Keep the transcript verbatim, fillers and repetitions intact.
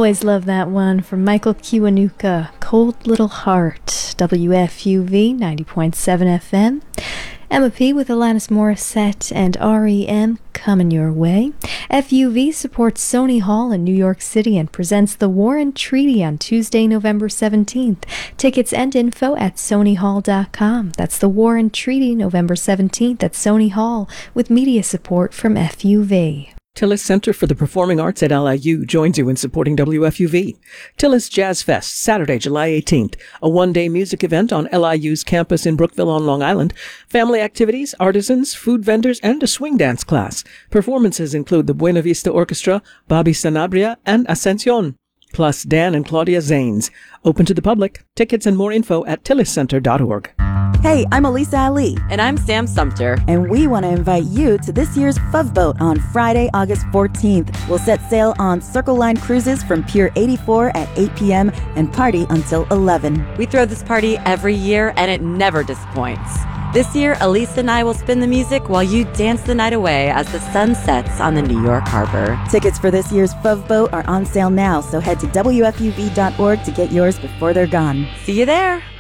Always love that one from Michael Kiwanuka, Cold Little Heart, W F U V ninety point seven F M. Emma P with Alanis Morissette and R E M coming your way. F U V supports Sony Hall in New York City and presents The War and Treaty on Tuesday, November seventeenth. Tickets and info at sony hall dot com. That's The War and Treaty, November seventeenth at Sony Hall, with media support from F U V. Tillis Center for the Performing Arts at L I U joins you in supporting W F U V. Tillis Jazz Fest, Saturday, July eighteenth, a one-day music event on L I U's campus in Brookville on Long Island. Family activities, artisans, food vendors, and a swing dance class. Performances include the Buena Vista Orchestra, Bobby Sanabria, and Ascension, plus Dan and Claudia Zanes. Open to the public. Tickets and more info at tillis center dot org. Hey, I'm Elisa Ali. And I'm Sam Sumter. And we want to invite you to this year's F U V Boat on Friday, August fourteenth. We'll set sail on Circle Line Cruises from Pier eighty-four at eight p.m. and party until eleven. We throw this party every year, and it never disappoints. This year, Elisa and I will spin the music while you dance the night away as the sun sets on the New York Harbor. Tickets for this year's F U V Boat are on sale now, so head to W F U V dot org to get yours before they're gone. See you there.